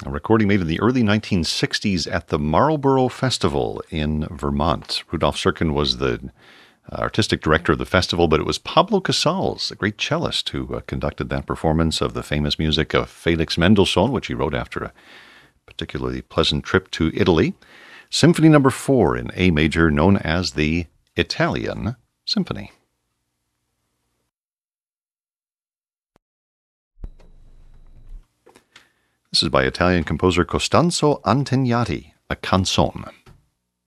a recording made in the early 1960s at the Marlborough Festival in Vermont. Rudolf Serkin was the artistic director of the festival, but it was Pablo Casals, a great cellist, who conducted that performance of the famous music of Felix Mendelssohn, which he wrote after a particularly pleasant trip to Italy. Symphony No. 4 in A major, known as the Italian Symphony. This is by Italian composer Costanzo Antegnati, a canzone.